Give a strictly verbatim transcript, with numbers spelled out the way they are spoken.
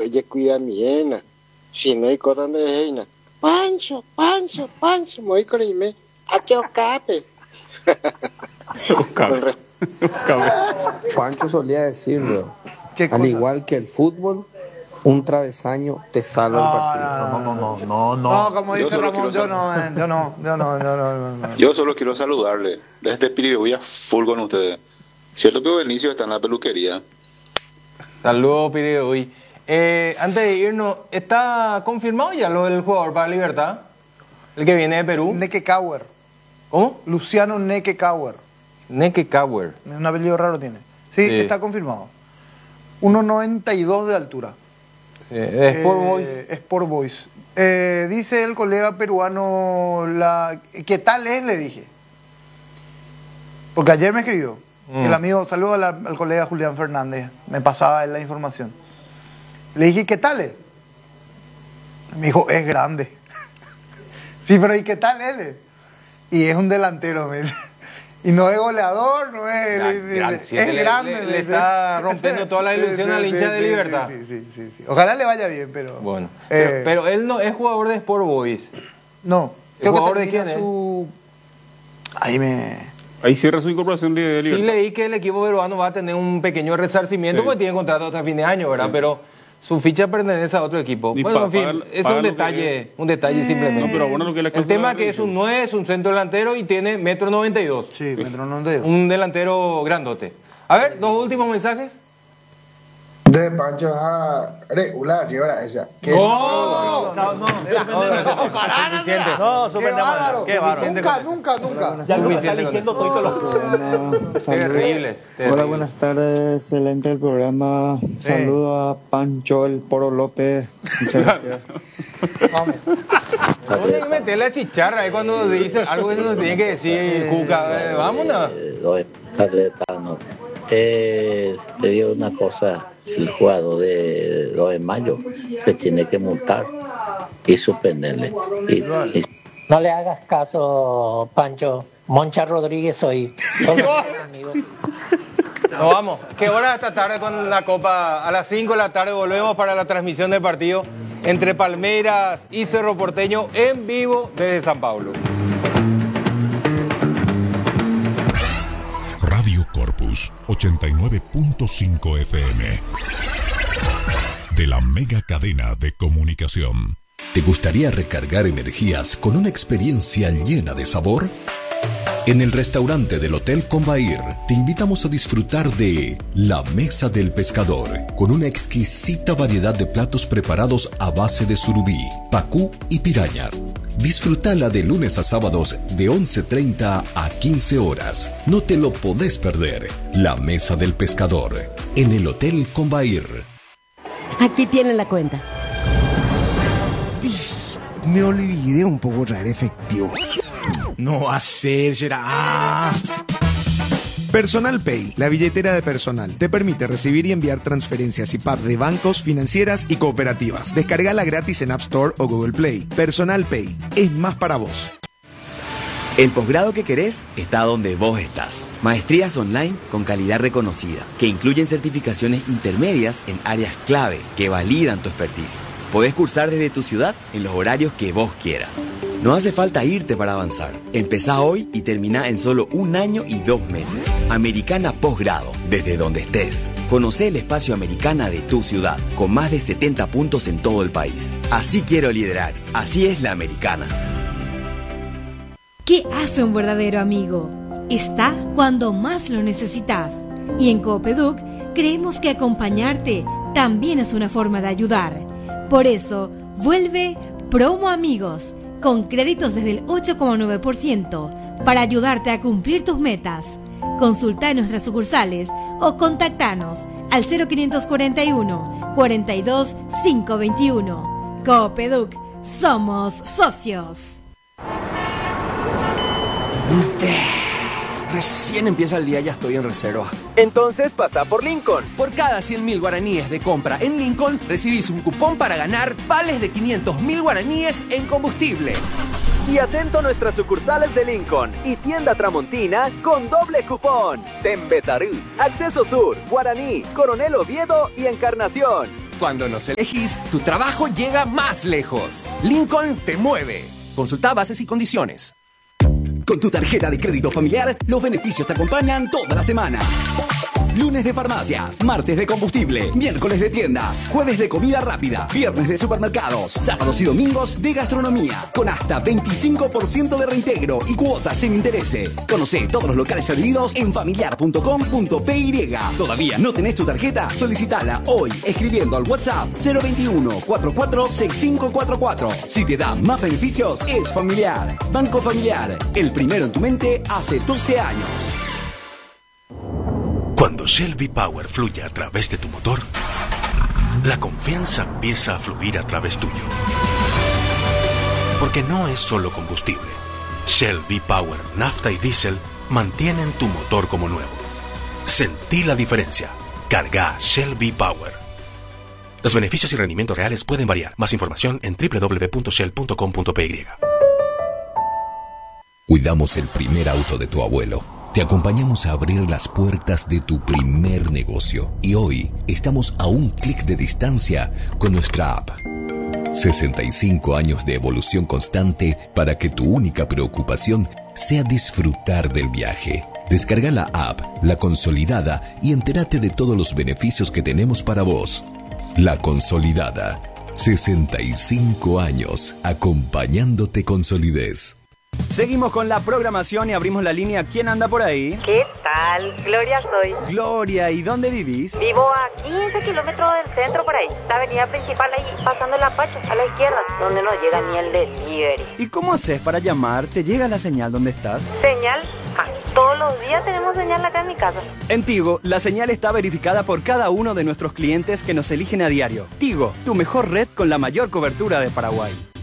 ella cuida miena. Si no hay cosa donde reina. Pancho, Pancho, Pancho, muy corime. ¿A qué ocape? Pancho solía decirlo, al igual que el fútbol, un travesaño te salva el partido. No, no, no, no, no. No, como dice Ramón, yo no, eh, yo no, yo no, yo no, no, no. Yo solo quiero saludarle. Desde Piribebuya, full con ustedes. Cierto que Benicio está en la peluquería. Saludos, Piribebuy. Eh, antes de irnos, ¿está confirmado ya lo del jugador para Libertad? El que viene de Perú. Neckekauer. ¿Cómo? Luciano Neckekauer. Neckekauer. Un apellido raro tiene. Sí, sí. Está confirmado. uno noventa y dos de altura. Eh, Sport eh, Boys. Sport Boys. Eh, dice el colega peruano, la, ¿qué tal es? Le dije. Porque ayer me escribió. Mm. El amigo, saludo al, al colega Julián Fernández. Me pasaba él la información. Le dije, ¿qué tal es? Me dijo, es grande. Sí, pero ¿y qué tal él? Y es un delantero, me dice. Y no es goleador, no es... Gran, gran, es, sí, es le, grande. Le, le está rompiendo toda la ilusión sí, sí, al hincha sí, de Libertad. Sí, sí, sí, sí. Ojalá le vaya bien, pero... Bueno, eh, pero, pero él no es jugador de Sport Boys. No. ¿El jugador de quién es? Su... Ahí me... Ahí cierra su incorporación de Libertad. Sí, leí que el equipo peruano va a tener un pequeño resarcimiento sí. porque tiene contrato hasta fin de año, ¿verdad? Sí. Pero su ficha pertenece a otro equipo. Y bueno, pa, en fin, paga, es paga un detalle, es. un detalle eh, simplemente. No, pero bueno, lo que la el tema es que es un nueve, es un centro delantero y tiene metro noventa y dos. Sí, metro noventa y dos. Un delantero grandote. A ver, dos últimos mensajes. De Pancho a regular, llevará esa. No, no, no, no, no, suspendemos. Qué bárbaro. Nunca, nunca, nunca. Ya lo está eligiendo todo los terrible. Hola, buenas tardes, excelente el programa. Sí. Saludo a Pancho el Poro López. Muchas gracias. Vamos. Hay que meterle la chicharra ahí cuando dice algo que nos tiene que decir Cuca. Eh, vámonos. Los atletanos. Eh, te digo una cosa. El jugador de dos de mayo se tiene que multar y suspenderle. Y, y... No le hagas caso, Pancho. Moncha Rodríguez soy. Nos vamos. ¿Qué hora esta tarde con la Copa? A las cinco de la tarde volvemos para la transmisión del partido entre Palmeiras y Cerro Porteño en vivo desde San Pablo. Radio Corpus ochenta y nueve punto cinco F M de la mega cadena de comunicación. ¿Te gustaría recargar energías con una experiencia llena de sabor? En el restaurante del Hotel Combair te invitamos a disfrutar de La Mesa del Pescador, con una exquisita variedad de platos preparados a base de surubí, pacú y piraña. Disfrutala de lunes a sábados de once treinta a quince horas. No te lo podés perder. La Mesa del Pescador, en el Hotel Combair. Aquí tienen la cuenta. Me olvidé un poco traer efectivo. No hacer, será. Ah. Personal Pay, la billetera de personal, te permite recibir y enviar transferencias y P A P de bancos, financieras y cooperativas. Descárgala gratis en App Store o Google Play. Personal Pay, es más para vos. El posgrado que querés está donde vos estás. Maestrías online con calidad reconocida, que incluyen certificaciones intermedias en áreas clave que validan tu expertise. Podés cursar desde tu ciudad en los horarios que vos quieras. No hace falta irte para avanzar. Empezá hoy y terminá en solo un año y dos meses. Americana Posgrado, desde donde estés. Conocé el espacio Americana de tu ciudad, con más de setenta puntos en todo el país. Así quiero liderar. Así es la Americana. ¿Qué hace un verdadero amigo? Está cuando más lo necesitas. Y en Coopeduc creemos que acompañarte también es una forma de ayudar. Por eso, vuelve Promo Amigos, con créditos desde el ocho coma nueve por ciento, para ayudarte a cumplir tus metas. Consulta en nuestras sucursales o contactanos al cero quinientos cuarenta y uno, cuarenta y dos, quinientos veintiuno. Coopeduc, somos socios. Recién empieza el día, ya estoy en reserva. Entonces pasa por Lincoln. Por cada cien mil guaraníes de compra en Lincoln, recibís un cupón para ganar vales de quinientos mil guaraníes en combustible. Y atento a nuestras sucursales de Lincoln y tienda Tramontina con doble cupón. Tembetarí, Acceso Sur, Guaraní, Coronel Oviedo y Encarnación. Cuando nos elegís, tu trabajo llega más lejos. Lincoln te mueve. Consulta bases y condiciones. Con tu tarjeta de crédito familiar, los beneficios te acompañan toda la semana. Lunes de farmacias, martes de combustible, miércoles de tiendas, jueves de comida rápida, viernes de supermercados, sábados y domingos de gastronomía, con hasta veinticinco por ciento de reintegro y cuotas sin intereses. Conoce todos los locales adheridos en familiar punto com punto p y. ¿Todavía no tenés tu tarjeta? Solicitala hoy escribiendo al WhatsApp cero veintiuno cuarenta y cuatro sesenta y cinco cuarenta y cuatro. Si te da más beneficios, es Familiar. Banco Familiar, el primero en tu mente hace doce años. Cuando Shell V-Power fluye a través de tu motor, la confianza empieza a fluir a través tuyo. Porque no es solo combustible. Shell V-Power, nafta y diésel mantienen tu motor como nuevo. Sentí la diferencia. Carga Shell V-Power. Los beneficios y rendimientos reales pueden variar. Más información en doble u doble u doble u punto shell punto com punto p y. Cuidamos el primer auto de tu abuelo. Te acompañamos a abrir las puertas de tu primer negocio y hoy estamos a un clic de distancia con nuestra app. sesenta y cinco años de evolución constante para que tu única preocupación sea disfrutar del viaje. Descarga la app, La Consolidada, y entérate de todos los beneficios que tenemos para vos. La Consolidada. sesenta y cinco años acompañándote con solidez. Seguimos con la programación y abrimos la línea. ¿Quién anda por ahí? ¿Qué tal? Gloria soy. Gloria, ¿y dónde vivís? Vivo a quince kilómetros del centro por ahí. La avenida principal ahí, pasando el Apache, a la izquierda, donde no llega ni el delivery. ¿Y cómo haces para llamar? ¿Te llega la señal donde estás? ¿Señal? Ah, todos los días tenemos señal acá en mi casa. En Tigo, la señal está verificada por cada uno de nuestros clientes que nos eligen a diario. Tigo, tu mejor red con la mayor cobertura de Paraguay.